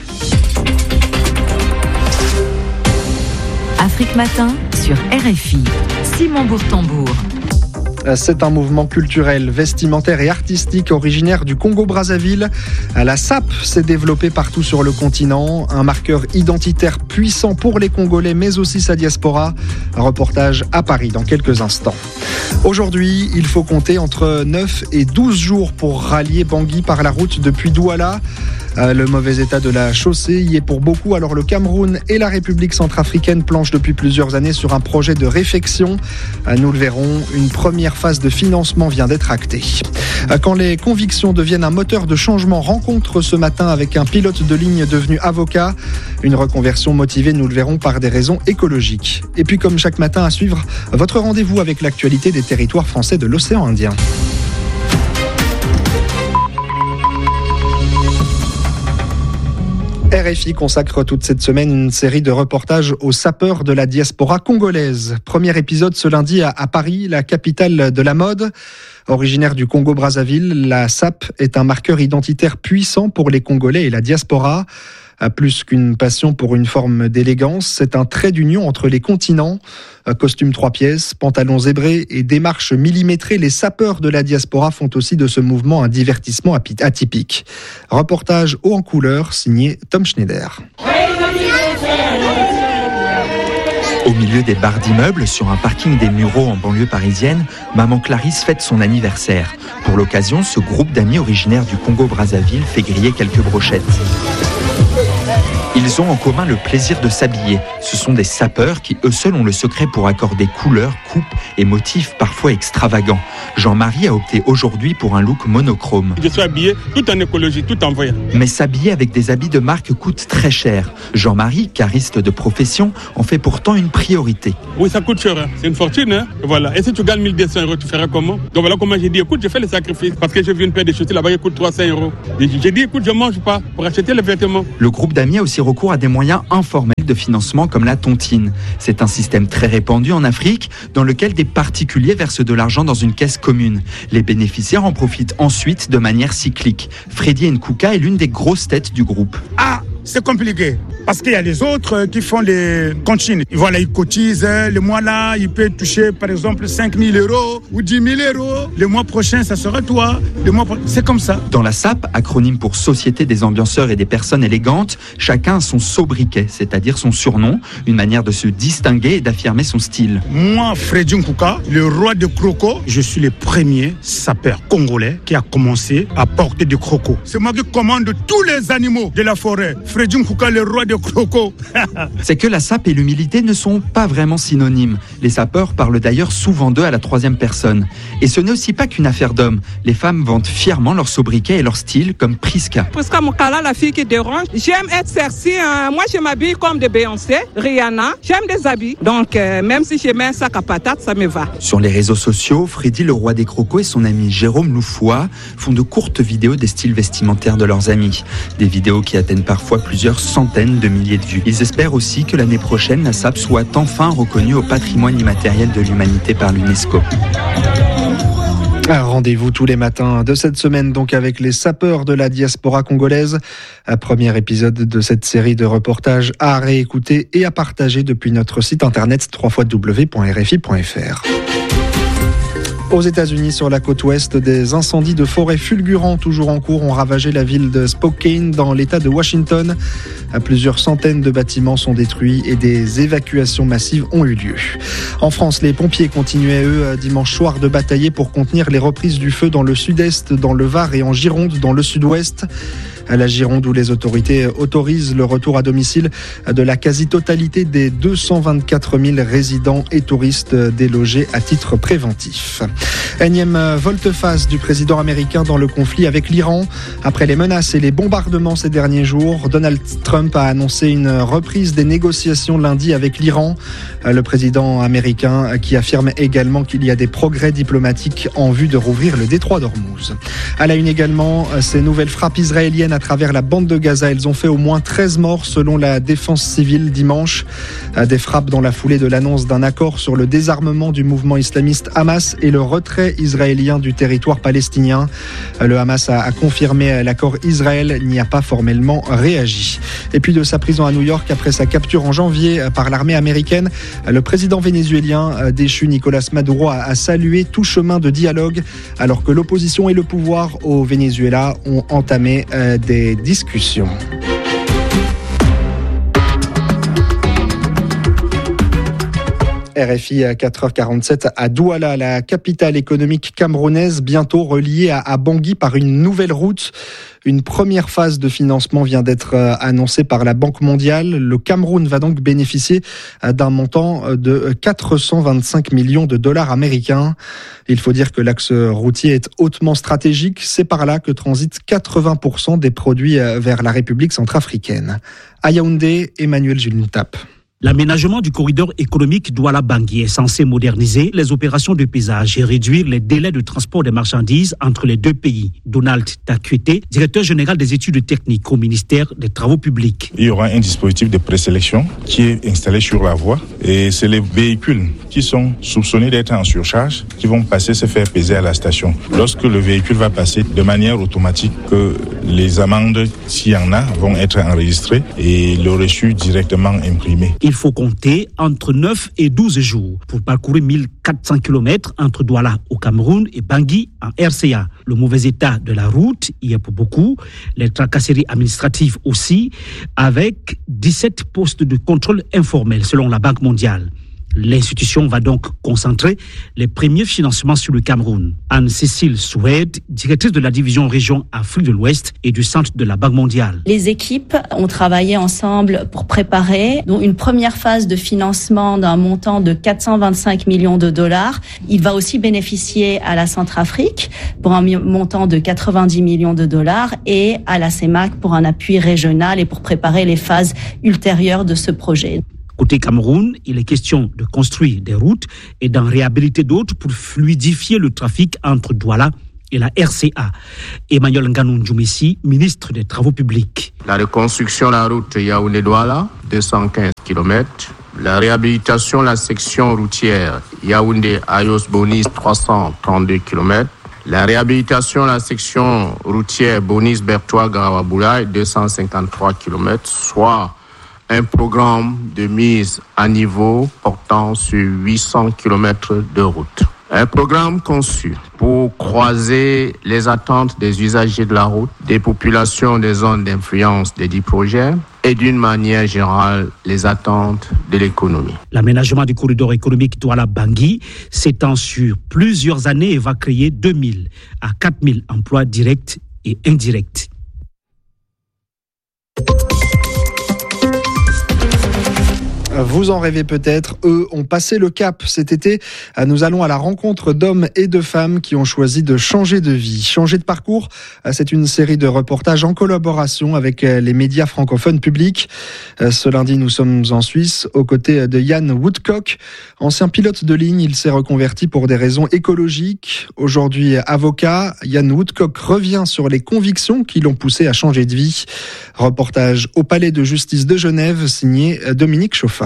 Afrique Matin sur R F I. Simon Bourtambour. C'est un mouvement culturel, vestimentaire et artistique originaire du Congo-Brazzaville. La S A P s'est développée partout sur le continent, un marqueur identitaire puissant pour les Congolais, mais aussi sa diaspora. Un reportage à Paris dans quelques instants. Aujourd'hui, il faut compter entre neuf et douze jours pour rallier Bangui par la route depuis Douala. Le mauvais état de la chaussée y est pour beaucoup. Alors le Cameroun et la République centrafricaine planchent depuis plusieurs années sur un projet de réfection. Nous le verrons, une première phase de financement vient d'être actée. Quand les convictions deviennent un moteur de changement, rencontre ce matin avec un pilote de ligne devenu avocat. Une reconversion motivée, nous le verrons, par des raisons écologiques. Et puis comme chaque matin à suivre, votre rendez-vous avec l'actualité des territoires français de l'océan Indien. R F I consacre toute cette semaine une série de reportages aux sapeurs de la diaspora congolaise. Premier épisode ce lundi à Paris, la capitale de la mode. Originaire du Congo-Brazzaville, la S A P est un marqueur identitaire puissant pour les Congolais et la diaspora. Plus qu'une passion pour une forme d'élégance, c'est un trait d'union entre les continents. Costume trois pièces, pantalons zébrés et démarches millimétrées, les sapeurs de la diaspora font aussi de ce mouvement un divertissement atypique. Reportage haut en couleur, signé Tom Schneider. Au milieu des barres d'immeubles, sur un parking des Mureaux en banlieue parisienne, maman Clarisse fête son anniversaire. Pour l'occasion, ce groupe d'amis originaires du Congo-Brazzaville fait griller quelques brochettes. Ils ont en commun le plaisir de s'habiller. Ce sont des sapeurs qui, eux seuls, ont le secret pour accorder couleurs, coupes et motifs parfois extravagants. Jean-Marie a opté aujourd'hui pour un look monochrome. Je suis habillé tout en écologie, tout en voyant. Mais s'habiller avec des habits de marque coûte très cher. Jean-Marie, cariste de profession, en fait pourtant une priorité. Oui, ça coûte cher. Hein. C'est une fortune. Hein. Voilà. Et si tu gagnes mille deux cents euros, tu feras comment? Donc voilà comment j'ai dit, écoute, je fais le sacrifice. Parce que j'ai vu une paire de chaussures là-bas, qui coûte trois cents euros. J'ai dit, écoute, je mange pas pour acheter les vêtements. Le groupe d'amis a aussi recours à des moyens informels de financement comme la tontine. C'est un système très répandu en Afrique dans lequel des particuliers versent de l'argent dans une caisse commune. Les bénéficiaires en profitent ensuite de manière cyclique. Freddy Nkouka est l'une des grosses têtes du groupe. Ah, c'est compliqué parce qu'il y a les autres qui font les comptines. Voilà, ils cotisent. Le mois là, ils peuvent toucher par exemple cinq mille euros ou dix mille euros. Le mois prochain, ça sera toi. Le mois pro... C'est comme ça. Dans la S A P, acronyme pour Société des ambianceurs et des personnes élégantes, chacun a son sobriquet, c'est-à-dire son surnom, une manière de se distinguer et d'affirmer son style. Moi, Freddy Nkouka, le roi de croco, je suis le premier sapeur congolais qui a commencé à porter des crocos. C'est moi qui commande tous les animaux de la forêt. Freddy Nkouka, le roi de croco. C'est que la S A P et l'humilité ne sont pas vraiment synonymes. Les sapeurs parlent d'ailleurs souvent d'eux à la troisième personne. Et ce n'est aussi pas qu'une affaire d'hommes. Les femmes vantent fièrement leur sobriquet et leur style, comme Priska. Priska Mokala, la fille qui dérange. J'aime être sexy. Hein. Moi, je m'habille comme de Beyoncé, Rihanna. J'aime des habits. Donc, euh, même si je mets un sac à patates, ça me va. Sur les réseaux sociaux, Freddy, le roi des crocos, et son ami Jérôme Loufoua font de courtes vidéos des styles vestimentaires de leurs amis. Des vidéos qui atteignent parfois plusieurs centaines de milliers de vues. Ils espèrent aussi que l'année prochaine, la S A P soit enfin reconnue au patrimoine immatériel de l'humanité par l'UNESCO. Un rendez-vous tous les matins de cette semaine donc avec les sapeurs de la diaspora congolaise. Un premier épisode de cette série de reportages à réécouter et à partager depuis notre site internet w w w point r f i point f r. Aux États-Unis, sur la côte ouest, des incendies de forêt fulgurants toujours en cours ont ravagé la ville de Spokane dans l'État de Washington. Plusieurs centaines de bâtiments sont détruits et des évacuations massives ont eu lieu. En France, les pompiers continuaient, eux, dimanche soir, de batailler pour contenir les reprises du feu dans le sud-est, dans le Var et en Gironde, dans le sud-ouest. À la Gironde, où les autorités autorisent le retour à domicile de la quasi-totalité des deux cent vingt-quatre mille résidents et touristes délogés à titre préventif. Énième volte-face du président américain dans le conflit avec l'Iran. Après les menaces et les bombardements ces derniers jours, Donald Trump a annoncé une reprise des négociations lundi avec l'Iran. Le président américain qui affirme également qu'il y a des progrès diplomatiques en vue de rouvrir le détroit d'Ormuz. À la une également, ces nouvelles frappes israéliennes à travers la bande de Gaza. Elles ont fait au moins treize morts selon la défense civile dimanche. Des frappes dans la foulée de l'annonce d'un accord sur le désarmement du mouvement islamiste Hamas et le retrait israélien du territoire palestinien. Le Hamas a confirmé l'accord. Israël n'y a pas formellement réagi. Et puis de sa prison à New York après sa capture en janvier par l'armée américaine, le président vénézuélien déchu Nicolas Maduro a salué tout chemin de dialogue alors que l'opposition et le pouvoir au Venezuela ont entamé des discussions. R F I à quatre heures quarante-sept à Douala, la capitale économique camerounaise, bientôt reliée à, à Bangui par une nouvelle route. Une première phase de financement vient d'être annoncée par la Banque mondiale. Le Cameroun va donc bénéficier d'un montant de quatre cent vingt-cinq millions de dollars américains. Il faut dire que l'axe routier est hautement stratégique. C'est par là que transitent quatre-vingts pour cent des produits vers la République centrafricaine. À Yaoundé, Emmanuel Julintap. L'aménagement du corridor économique Douala-Bangui est censé moderniser les opérations de paysage et réduire les délais de transport des marchandises entre les deux pays. Donald Takuete, directeur général des études techniques au ministère des Travaux publics. Il y aura un dispositif de présélection qui est installé sur la voie et c'est les véhicules qui sont soupçonnés d'être en surcharge qui vont passer se faire peser à la station. Lorsque le véhicule va passer de manière automatique, que les amendes, s'il y en a, vont être enregistrées et le reçu directement imprimé. Il faut compter entre neuf et douze jours pour parcourir mille quatre cents kilomètres entre Douala au Cameroun et Bangui en R C A. Le mauvais état de la route y est pour beaucoup, les tracasseries administratives aussi, avec dix-sept postes de contrôle informels selon la Banque mondiale. L'institution va donc concentrer les premiers financements sur le Cameroun. Anne-Cécile Soued, directrice de la division région Afrique de l'Ouest et du centre de la Banque mondiale. Les équipes ont travaillé ensemble pour préparer donc une première phase de financement d'un montant de quatre cent vingt-cinq millions de dollars. Il va aussi bénéficier à la Centrafrique pour un montant de quatre-vingt-dix millions de dollars et à la C E M A C pour un appui régional et pour préparer les phases ultérieures de ce projet. Côté Cameroun, il est question de construire des routes et d'en réhabiliter d'autres pour fluidifier le trafic entre Douala et la R C A. Emmanuel Nganou Djoumissi, ministre des Travaux publics. La reconstruction de la route Yaoundé-Douala, deux cent quinze kilomètres. La réhabilitation de la section routière Yaoundé-Ayos-Bonis, trois cent trente-deux kilomètres. La réhabilitation de la section routière Bonis-Bertois-Garawaboulaye, deux cent cinquante-trois kilomètres, soit un programme de mise à niveau portant sur huit cents kilomètres de route. Un programme conçu pour croiser les attentes des usagers de la route, des populations des zones d'influence des dix projets et d'une manière générale les attentes de l'économie. L'aménagement du corridor économique Douala-Bangui s'étend sur plusieurs années et va créer deux mille à quatre mille emplois directs et indirects. Vous en rêvez peut-être, eux ont passé le cap cet été. Nous allons à la rencontre d'hommes et de femmes qui ont choisi de changer de vie. Changer de parcours, c'est une série de reportages en collaboration avec les médias francophones publics. Ce lundi, nous sommes en Suisse, aux côtés de Yann Woodcock. Ancien pilote de ligne, il s'est reconverti pour des raisons écologiques. Aujourd'hui avocat, Yann Woodcock revient sur les convictions qui l'ont poussé à changer de vie. Reportage au Palais de justice de Genève, signé Dominique Chauffa.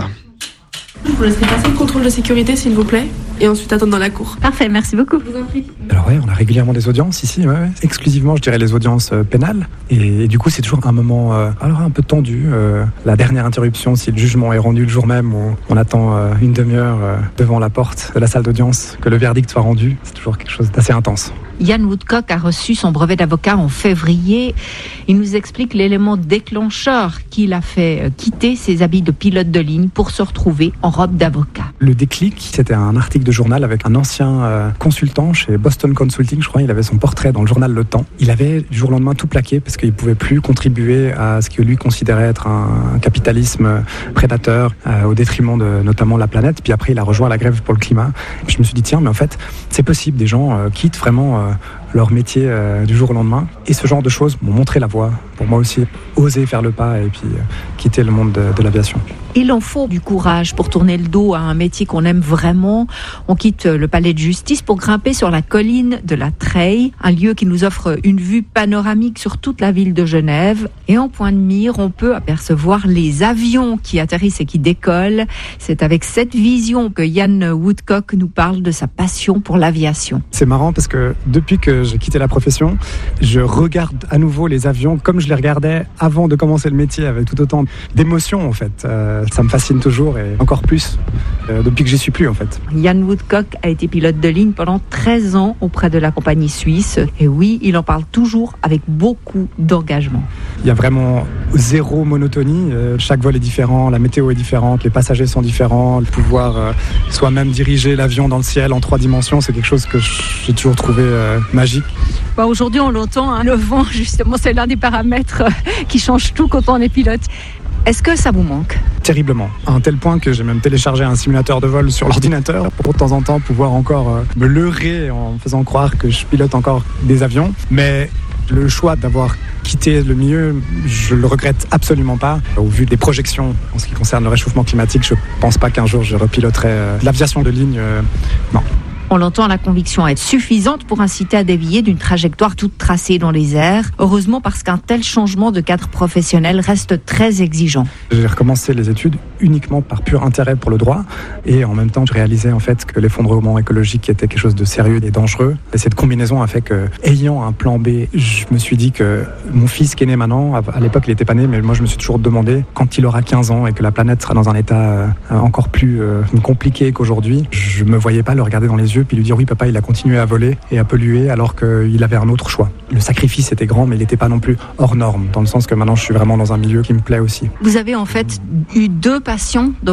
Je vous laisserai passer le contrôle de sécurité, s'il vous plaît, et ensuite attendre dans la cour. Parfait, merci beaucoup. Je vous en prie. Alors oui, on a régulièrement des audiences ici, ouais, ouais. Exclusivement, je dirais, les audiences euh, pénales. Et, et du coup, c'est toujours un moment euh, alors un peu tendu. Euh, la dernière interruption, si le jugement est rendu le jour même, où on attend euh, une demi-heure euh, devant la porte de la salle d'audience, que le verdict soit rendu, c'est toujours quelque chose d'assez intense. Yann Woodcock a reçu son brevet d'avocat en février. Il nous explique l'élément déclencheur qui l'a fait quitter ses habits de pilote de ligne pour se retrouver en robe d'avocat. Le déclic, c'était un article de journal avec un ancien euh, consultant chez Boston Consulting, je crois. Il avait son portrait dans le journal Le Temps. Il avait du jour au lendemain tout plaqué parce qu'il ne pouvait plus contribuer à ce que lui considérait être un, un capitalisme prédateur euh, au détriment de notamment la planète. Puis après, il a rejoint la grève pour le climat. Et puis je me suis dit, tiens, mais en fait, c'est possible. Des gens euh, quittent vraiment euh, leur métier euh, du jour au lendemain. Et ce genre de choses m'ont montré la voie pour moi aussi oser faire le pas et puis euh, quitter le monde de, de l'aviation. Il en faut du courage pour tourner le dos à un métier qu'on aime vraiment. On quitte le palais de justice pour grimper sur la colline de la Treille, un lieu qui nous offre une vue panoramique sur toute la ville de Genève. Et en point de mire, on peut apercevoir les avions qui atterrissent et qui décollent. C'est avec cette vision que Yann Woodcock nous parle de sa passion pour l'aviation. C'est marrant parce que depuis que j'ai quitté la profession, je regarde à nouveau les avions comme je les regardais avant de commencer le métier, avec tout autant d'émotion en fait. Euh, ça me fascine toujours et encore plus euh, depuis que j'y suis plus en fait. Yann Woodcock a été pilote de ligne pendant treize ans auprès de la compagnie suisse. Et oui, il en parle toujours avec beaucoup d'engagement. Il y a vraiment zéro monotonie. Euh, chaque vol est différent, la météo est différente, les passagers sont différents. Le pouvoir euh, soi-même diriger l'avion dans le ciel en trois dimensions, c'est quelque chose que j'ai toujours trouvé euh, magique. Bah aujourd'hui, on l'entend, hein, le vent, justement, c'est l'un des paramètres euh, qui change tout quand on est pilote. Est-ce que ça vous manque ? Terriblement, à un tel point que j'ai même téléchargé un simulateur de vol sur l'ordinateur pour de temps en temps pouvoir encore euh, me leurrer en faisant croire que je pilote encore des avions. Mais le choix d'avoir quitté le milieu, je le regrette absolument pas. Au vu des projections en ce qui concerne le réchauffement climatique, je pense pas qu'un jour je repiloterai euh, l'aviation de ligne. Euh, non. On l'entend, la conviction est suffisante pour inciter à dévier d'une trajectoire toute tracée dans les airs. Heureusement, parce qu'un tel changement de cadre professionnel reste très exigeant. J'ai recommencé les études uniquement par pur intérêt pour le droit. Et en même temps, je réalisais en fait que l'effondrement écologique était quelque chose de sérieux et dangereux. Et cette combinaison a fait que, ayant un plan B, je me suis dit que mon fils qui est né maintenant, à l'époque il n'était pas né, mais moi je me suis toujours demandé, quand il aura quinze ans et que la planète sera dans un état encore plus compliqué qu'aujourd'hui, je me voyais pas le regarder dans les yeux puis lui dire oui papa, il a continué à voler et à polluer alors qu'il avait un autre choix. Le sacrifice était grand, mais il n'était pas non plus hors norme, dans le sens que maintenant je suis vraiment dans un milieu qui me plaît aussi. Vous avez en fait eu deux passions dans votre vie ?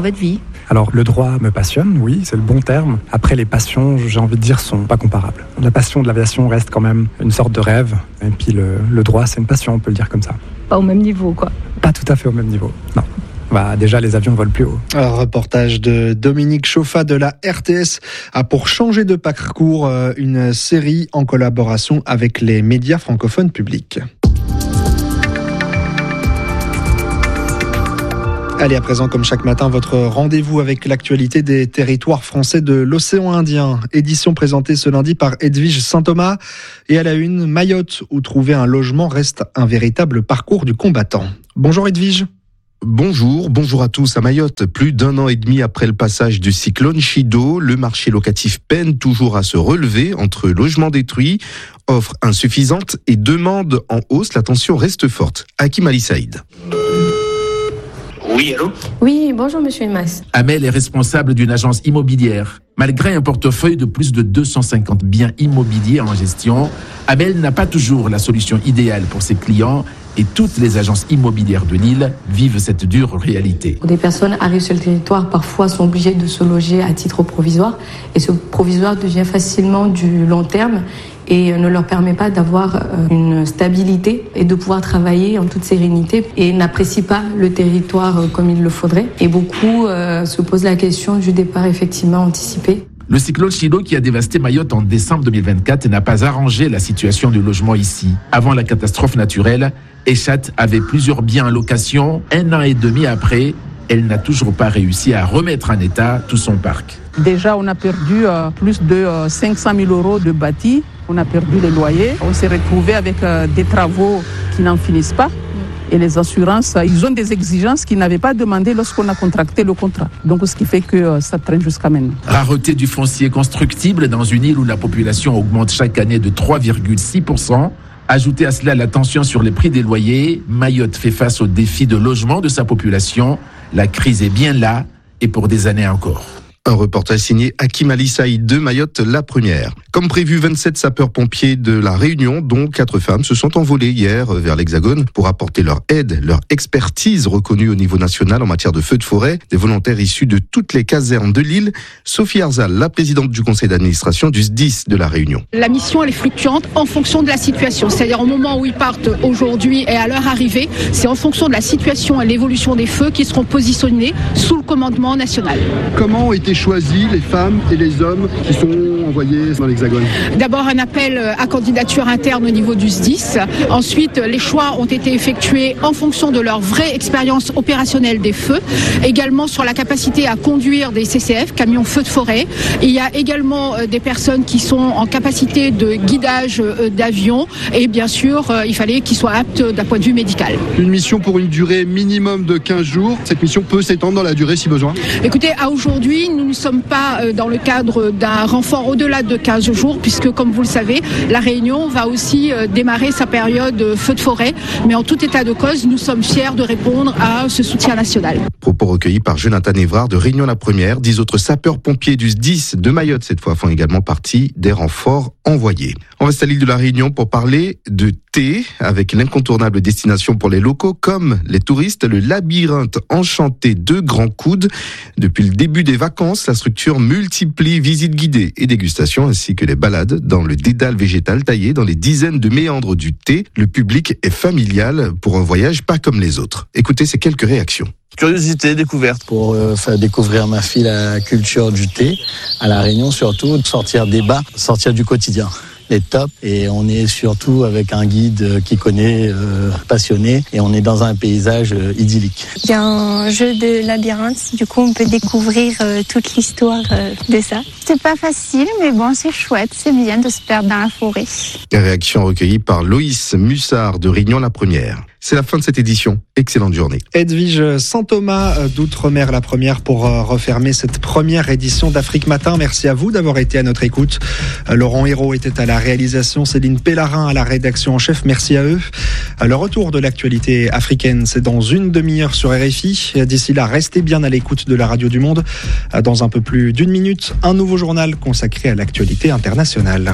Alors le droit me passionne, oui, c'est le bon terme. Après les passions, j'ai envie de dire, sont pas comparables. La passion de l'aviation reste quand même une sorte de rêve. Et puis le, le droit, c'est une passion, on peut le dire comme ça. Pas au même niveau, quoi. Pas tout à fait au même niveau, non. Bah, déjà, les avions volent plus haut. Un reportage de Dominique Chauffa de la R T S a pour changer de parcours une série en collaboration avec les médias francophones publics. Allez, à présent, comme chaque matin, votre rendez-vous avec l'actualité des territoires français de l'océan Indien. Édition présentée ce lundi par Edwige Saint-Thomas. Et à la une, Mayotte, où trouver un logement reste un véritable parcours du combattant. Bonjour Edwige. Bonjour, bonjour à tous. À Mayotte, plus d'un an et demi après le passage du cyclone Chido, le marché locatif peine toujours à se relever entre logements détruits, offres insuffisantes et demandes en hausse. La tension reste forte. Hakim Ali Saïd. Oui, allô ? Oui, bonjour Monsieur Elmas. Amel est responsable d'une agence immobilière. Malgré un portefeuille de plus de deux cent cinquante biens immobiliers en gestion, Amel n'a pas toujours la solution idéale pour ses clients et toutes les agences immobilières de l'île vivent cette dure réalité. Des personnes arrivent sur le territoire, parfois sont obligées de se loger à titre provisoire et ce provisoire devient facilement du long terme et ne leur permet pas d'avoir une stabilité et de pouvoir travailler en toute sérénité et n'apprécient pas le territoire comme il le faudrait. Et beaucoup euh, se posent la question du départ effectivement anticipé. Le cyclone Chido qui a dévasté Mayotte en décembre deux mille vingt-quatre n'a pas arrangé la situation du logement ici. Avant la catastrophe naturelle, Echat avait plusieurs biens en location. Un an et demi après, elle n'a toujours pas réussi à remettre en état tout son parc. Déjà, on a perdu euh, plus de euh, cinq cent mille euros de bâti. On a perdu les loyers. On s'est retrouvé avec euh, des travaux qui n'en finissent pas. Et les assurances, ils ont des exigences qu'ils n'avaient pas demandées lorsqu'on a contracté le contrat. Donc, ce qui fait que euh, ça traîne jusqu'à maintenant. Rareté du foncier constructible dans une île où la population augmente chaque année de trois virgule six pour cent. Ajoutez à cela la tension sur les prix des loyers, Mayotte fait face au défi de logement de sa population. La crise est bien là et pour des années encore. Un reportage signé Hakim Ali Saïd de Mayotte, la première. Comme prévu, vingt-sept sapeurs-pompiers de la Réunion, dont quatre femmes, se sont envolés hier vers l'Hexagone pour apporter leur aide, leur expertise reconnue au niveau national en matière de feux de forêt. Des volontaires issus de toutes les casernes de l'île. Sophie Arzal, la présidente du conseil d'administration du S D I S de la Réunion. La mission, elle est fluctuante en fonction de la situation. C'est-à-dire au moment où ils partent aujourd'hui et à leur arrivée, c'est en fonction de la situation et l'évolution des feux qui seront positionnés sous le commandement national. Comment ont été choisis les femmes et les hommes qui sont envoyés dans l'Hexagone ? D'abord un appel à candidature interne au niveau du S D I S. Ensuite, les choix ont été effectués en fonction de leur vraie expérience opérationnelle des feux. Également sur la capacité à conduire des C C F, camions feux de forêt. Il y a également des personnes qui sont en capacité de guidage d'avions. Et bien sûr, il fallait qu'ils soient aptes d'un point de vue médical. Une mission pour une durée minimum de quinze jours. Cette mission peut s'étendre dans la durée si besoin ? Écoutez, à aujourd'hui, nous ne sommes pas dans le cadre d'un renfort au-delà de quinze jours, puisque comme vous le savez, la Réunion va aussi démarrer sa période feu de forêt. Mais en tout état de cause, nous sommes fiers de répondre à ce soutien national. Propos recueillis par Jonathan Évrard de Réunion la Première. Dix autres sapeurs-pompiers du S D I S de Mayotte, cette fois, font également partie des renforts envoyés. On reste à l'île de la Réunion pour parler de thé, avec l'incontournable destination pour les locaux comme les touristes, le labyrinthe enchanté de Grand Coude. Depuis le début des vacances, la structure multiplie visites guidées et dégustations ainsi que les balades dans le dédale végétal taillé dans les dizaines de méandres du thé. Le public est familial pour un voyage pas comme les autres. Écoutez ces quelques réactions. Curiosité, découverte. Pour euh, faire découvrir à ma fille la culture du thé, à La Réunion surtout, sortir des bas, sortir du quotidien. est top et on est surtout avec un guide qui connaît, euh, passionné, et on est dans un paysage euh, idyllique. Il y a un jeu de labyrinthe, du coup on peut découvrir euh, toute l'histoire euh, de ça. C'est pas facile, mais bon, c'est chouette, c'est bien de se perdre dans la forêt. Réaction recueillie par Loïs Mussard de Rignon la Première. C'est la fin de cette édition. Excellente journée. Edwige Saint-Thomas d'Outre-mer la Première pour refermer cette première édition d'Afrique Matin. Merci à vous d'avoir été à notre écoute. Laurent Hérault était à la réalisation, Céline Pellarin à la rédaction en chef. Merci à eux. Le retour de l'actualité africaine, c'est dans une demi-heure sur R F I. D'ici là, restez bien à l'écoute de la Radio du Monde. Dans un peu plus d'une minute, un nouveau journal consacré à l'actualité internationale.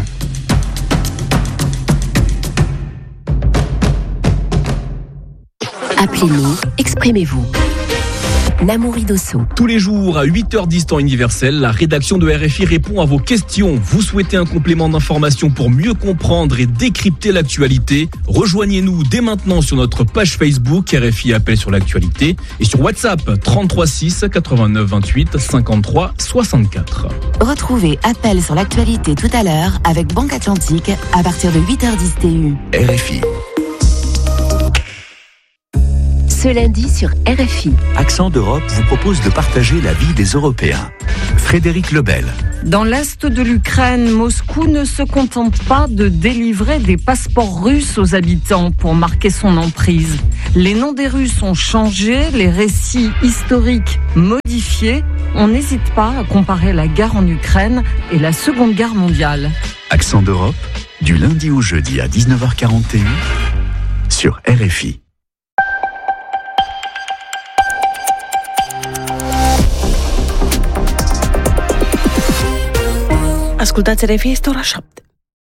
Appelez-nous, exprimez-vous. Namouri Dosso. Tous les jours à huit heures dix temps universel, la rédaction de R F I répond à vos questions. Vous souhaitez un complément d'information pour mieux comprendre et décrypter l'actualité? Rejoignez-nous dès maintenant sur notre page Facebook R F I Appel sur l'actualité et sur WhatsApp trente-trois six quatre-vingt-neuf vingt-huit cinquante-trois soixante-quatre. Retrouvez Appel sur l'actualité tout à l'heure avec Banque Atlantique à partir de huit heures dix T U. R F I. Ce lundi sur R F I. Accent d'Europe vous propose de partager la vie des Européens. Frédéric Lebel. Dans l'est de l'Ukraine, Moscou ne se contente pas de délivrer des passeports russes aux habitants pour marquer son emprise. Les noms des Russes ont changé, les récits historiques modifiés. On n'hésite pas à comparer la guerre en Ukraine et la Seconde Guerre mondiale. Accent d'Europe, du lundi au jeudi à dix-neuf heures quarante et un sur R F I. Ascultați R F I, este ora șapte.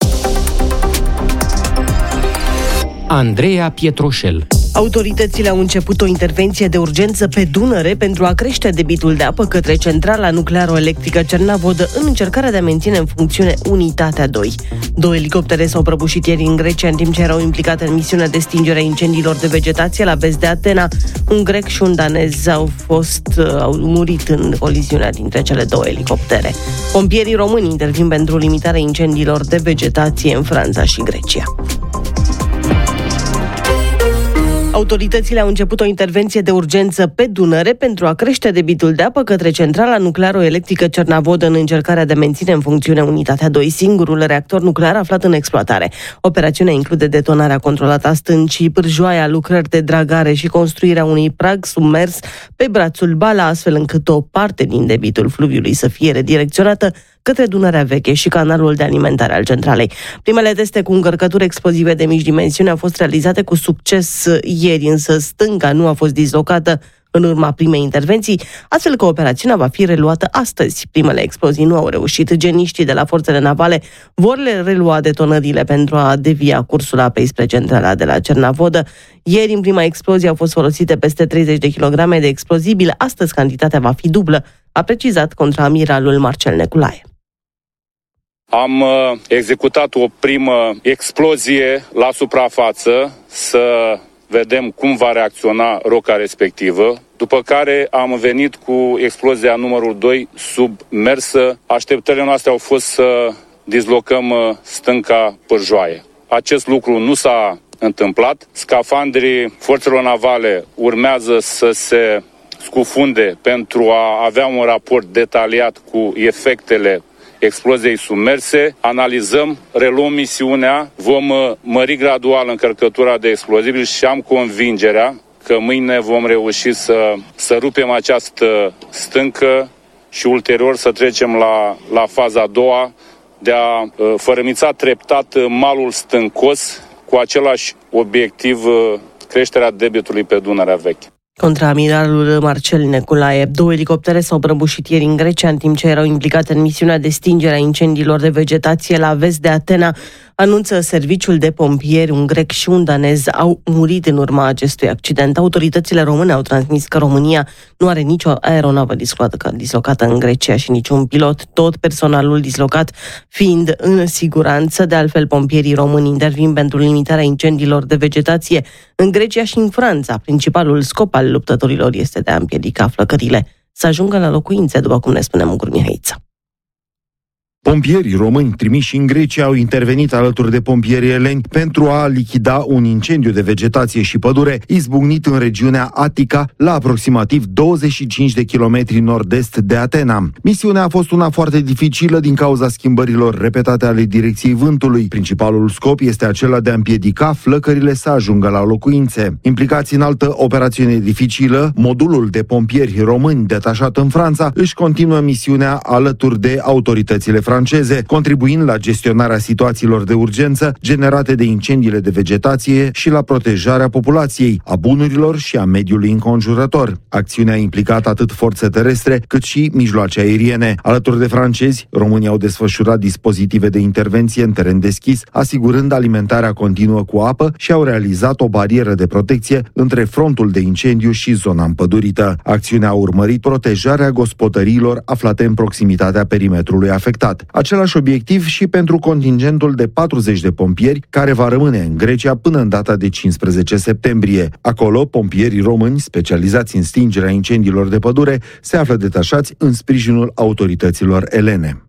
Andreea Pietroșel. Autoritățile au început o intervenție de urgență pe Dunăre pentru a crește debitul de apă către centrala nuclearo-electrică Cernavodă în încercarea de a menține în funcțiune Unitatea doi. Două elicoptere s-au prăbușit ieri în Grecia în timp ce erau implicate în misiunea de stingere a incendiilor de vegetație la vest de Atena. Un grec și un danez au fost au murit în coliziunea dintre cele două elicoptere. Pompierii români intervin pentru limitarea incendiilor de vegetație în Franța și Grecia. Autoritățile au început o intervenție de urgență pe Dunăre pentru a crește debitul de apă către centrala nuclearo-electrică Cernavodă în încercarea de a menține în funcțiune Unitatea doi, singurul reactor nuclear aflat în exploatare. Operațiunea include detonarea controlată a stâncii, pârjoaia, lucrări de dragare și construirea unui prag submers pe brațul Bala, astfel încât o parte din debitul fluviului să fie redirecționată către Dunărea Veche și canalul de alimentare al centralei. Primele teste cu încărcături explozive de mici dimensiuni au fost realizate cu succes ieri, însă stânca nu a fost dislocată în urma primei intervenții, astfel că operațiunea va fi reluată astăzi. Primele explozii nu au reușit. Geniștii de la forțele navale vor le relua detonările pentru a devia cursul apei spre centrala de la Cernavodă. Ieri, în prima explozie, au fost folosite peste treizeci de kilograme de explozibil. Astăzi, cantitatea va fi dublă, a precizat contraamiralul Marcel Neculae. Am uh, executat o primă explozie la suprafață să vedem cum va reacționa roca respectivă, după care am venit cu explozia numărul doi submersă. Așteptările noastre au fost să dislocăm uh, stânca pârjoaie. Acest lucru nu s-a întâmplat. Scafandrii forțelor navale urmează să se scufunde pentru a avea un raport detaliat cu efectele exploziei submerse. Analizăm, reluăm misiunea, vom mări gradual încărcătura de explozibili și am convingerea că mâine vom reuși să, să rupem această stâncă și ulterior să trecem la, la faza a doua de a fărâmița treptat malul stâncos cu același obiectiv, creșterea debitului pe Dunărea Veche. Contraamiralul Marcel Neculae. Două elicoptere s-au prăbușit ieri în Grecia în timp ce erau implicate în misiunea de stingere a incendiilor de vegetație la vest de Atena, anunță serviciul de pompieri. Un grec și un danez au murit în urma acestui accident. Autoritățile române au transmis că România nu are nicio aeronavă dislocată, dislocată în Grecia și niciun pilot, tot personalul dislocat fiind în siguranță. De altfel, pompierii români intervin pentru limitarea incendiilor de vegetație în Grecia și în Franța. Principalul scop al luptătorilor este de a împiedica flăcările să ajungă la locuințe, după cum ne spune Mugur Mihaița. Pompierii români trimiși în Grecia au intervenit alături de pompierii eleni pentru a lichida un incendiu de vegetație și pădure izbucnit în regiunea Attica, la aproximativ douăzeci și cinci de kilometri nord-est de Atena. Misiunea a fost una foarte dificilă din cauza schimbărilor repetate ale direcției vântului. Principalul scop este acela de a împiedica flăcările să ajungă la locuințe. Implicați în altă operațiune dificilă, modulul de pompieri români detașat în Franța își continuă misiunea alături de autoritățile franceze. franceze, contribuind la gestionarea situațiilor de urgență generate de incendiile de vegetație și la protejarea populației, a bunurilor și a mediului înconjurător. Acțiunea a implicat atât forțe terestre cât și mijloace aeriene. Alături de francezi, românii au desfășurat dispozitive de intervenție în teren deschis, asigurând alimentarea continuă cu apă și au realizat o barieră de protecție între frontul de incendiu și zona împădurită. Acțiunea a urmărit protejarea gospodăriilor aflate în proximitatea perimetrului afectat. Același obiectiv și pentru contingentul de patruzeci de pompieri care va rămâne în Grecia până în data de cincisprezece septembrie. Acolo, pompierii români specializați în stingerea incendiilor de pădure se află detașați în sprijinul autorităților elene.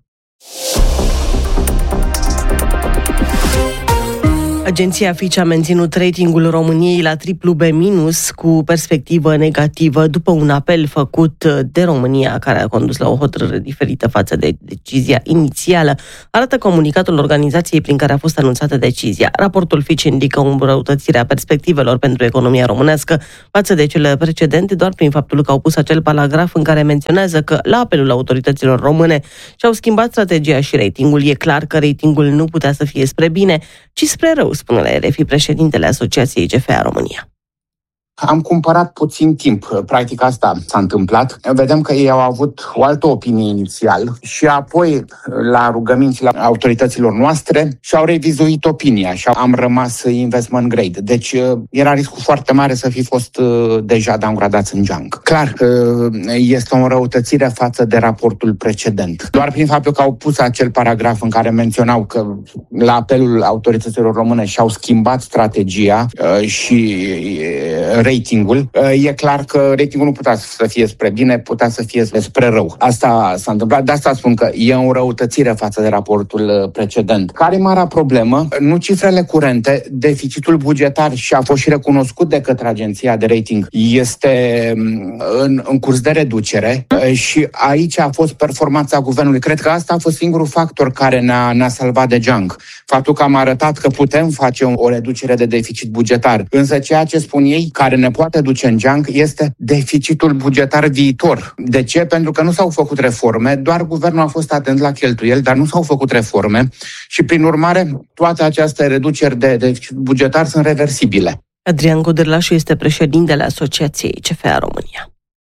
Agenția Fitch a menținut ratingul României la triplu B minus cu perspectivă negativă după un apel făcut de România care a condus la o hotărâre diferită față de decizia inițială, arată comunicatul organizației prin care a fost anunțată decizia. Raportul Fitch indică o îmbunătățire a perspectivelor pentru economia românească față de cele precedente doar prin faptul că au pus acel paragraf în care menționează că la apelul autorităților române și-au schimbat strategia și ratingul. E clar că ratingul nu putea să fie spre bine, ci spre rău, spune la R F I președintele Asociației C F A România. Am cumpărat puțin timp, practic asta s-a întâmplat. Vedem că ei au avut o altă opinie inițial și apoi, la rugămințile autorităților noastre, și-au revizuit opinia și am rămas investment grade. Deci era riscul foarte mare să fi fost deja downgradați în junk. Clar, este o înrăutățire față de raportul precedent. Doar prin faptul că au pus acel paragraf în care menționau că la apelul autorităților române și-au schimbat strategia și ratingul, e clar că ratingul nu putea să fie spre bine, putea să fie spre rău. Asta s-a întâmplat, de asta spun că e o înrăutățire față de raportul precedent. Care e marea problemă? Nu cifrele curente, deficitul bugetar, și a fost și recunoscut de către agenția de rating, este în, în curs de reducere și aici a fost performanța guvernului. Cred că asta a fost singurul factor care ne-a, ne-a salvat de junk. Faptul că am arătat că putem face o, o reducere de deficit bugetar. Însă ceea ce spun ei, care ne poate duce în junk, este deficitul bugetar viitor. De ce? Pentru că nu s-au făcut reforme, doar guvernul a fost atent la cheltuieli, dar nu s-au făcut reforme și, prin urmare, toate aceste reduceri de deficit bugetar sunt reversibile. Adrian Godârlașu este președintele Asociației C F A România.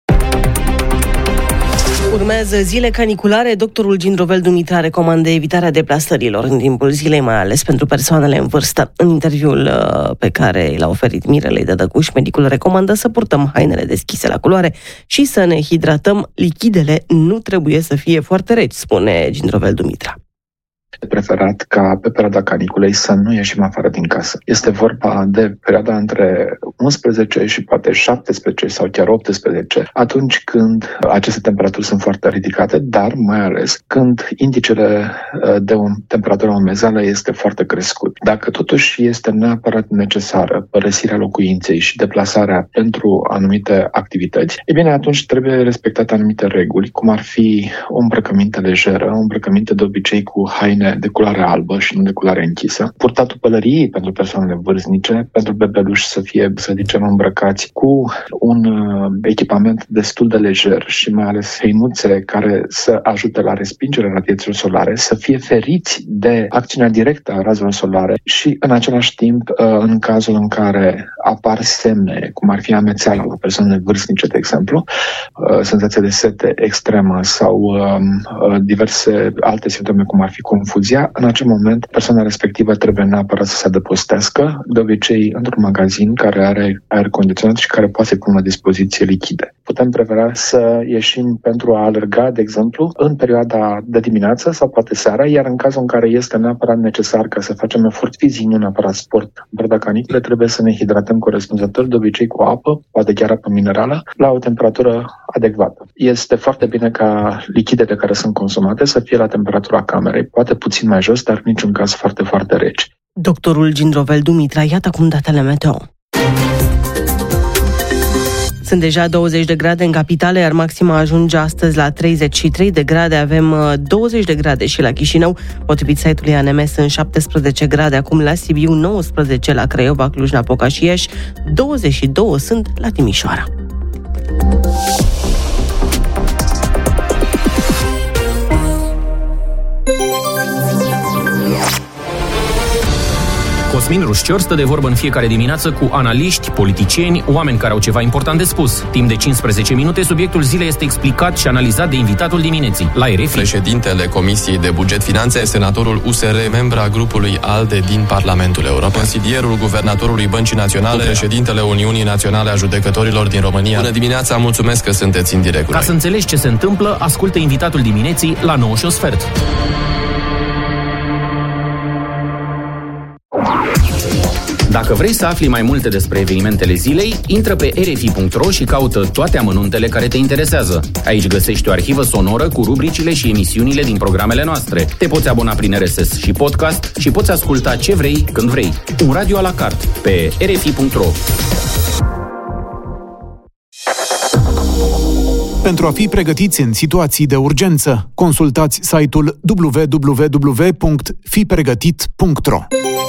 Urmează zile caniculare. Doctorul Gindrovel Dumitrea recomandă evitarea deplasărilor în timpul zilei, mai ales pentru persoanele în vârstă. În interviul pe care l-a oferit Mirelei Dădăcuș, medicul recomandă să purtăm hainele deschise la culoare și să ne hidratăm. Lichidele nu trebuie să fie foarte reci, spune Gindrovel Dumitrea. De preferat ca pe perioada caniculei să nu ieșim afară din casă. Este vorba de perioada între unsprezece și poate șaptesprezece sau chiar optsprezece, atunci când aceste temperaturi sunt foarte ridicate, dar mai ales când indicele de o temperatură umezală este foarte crescut. Dacă totuși este neapărat necesară părăsirea locuinței și deplasarea pentru anumite activități, e bine, atunci trebuie respectate anumite reguli, cum ar fi o îmbrăcăminte lejeră, o îmbrăcăminte de obicei cu haine de culoare albă și nu de culoare închisă, purtatul pălăriei pentru persoanele vârstnice, pentru bebeluși să fie, să zicem, îmbrăcați cu un uh, echipament destul de lejer și mai ales hăinuțe care să ajute la respingerea radiațiilor solare, să fie feriți de acțiunea directă a razelor solare și în același timp, uh, în cazul în care apar semne, cum ar fi amețeala la persoanele vârstnice, de exemplu, uh, senzația de sete extremă sau uh, uh, diverse alte simptome, cum ar fi confuzia, în acel moment persoana respectivă trebuie neapărat să se adăpostească, de obicei într-un magazin care are aer condiționat și care poate să pună la dispoziție lichide. Putem prefera să ieșim pentru a alerga, de exemplu, în perioada de dimineață sau poate seara, iar în cazul în care este neapărat necesar ca să facem efort fizic, nu neapărat sport, în perioada canicule, trebuie să ne hidratăm corespunzător, de obicei cu apă, poate chiar apă minerală, la o temperatură adecvată. Este foarte bine ca lichidele care sunt consumate să fie la temperatura camerei, poate puțin mai jos, dar în niciun caz foarte, foarte reci. Doctorul Gindrovel Dumitrea, iată acum datele meteo. Sunt deja douăzeci de grade în capitală, iar maxima ajunge astăzi la treizeci și trei de grade. Avem douăzeci de grade și la Chișinău. Potrivit site-ului A N M sunt șaptesprezece grade acum la Sibiu, nouăsprezece la Craiova, Cluj-Napoca și Iași, douăzeci și doi sunt la Timișoara. Cosmin Rușcior stă de vorbă în fiecare dimineață cu analiști, politicieni, oameni care au ceva important de spus. Timp de cincisprezece minute, subiectul zilei este explicat și analizat de invitatul dimineții. La R F I. Președintele Comisiei de Buget Finanțe, senatorul U S R, membra grupului ALDE din Parlamentul European, consilierul guvernatorului Băncii Naționale, președintele Uniunii Naționale a Judecătorilor din România. Bună dimineața, mulțumesc că sunteți în direct. Ca să înțelegi ce se întâmplă, ascultă invitatul dimineții la nouă și un sfert. Dacă vrei să afli mai multe despre evenimentele zilei, intră pe r f i punct r o și caută toate amănuntele care te interesează. Aici găsești o arhivă sonoră cu rubricile și emisiunile din programele noastre. Te poți abona prin R S S și podcast și poți asculta ce vrei, când vrei. Un radio a la carte pe r f i punct r o. Pentru a fi pregătiți în situații de urgență, consultați site-ul w w w punct fi pregătit punct r o.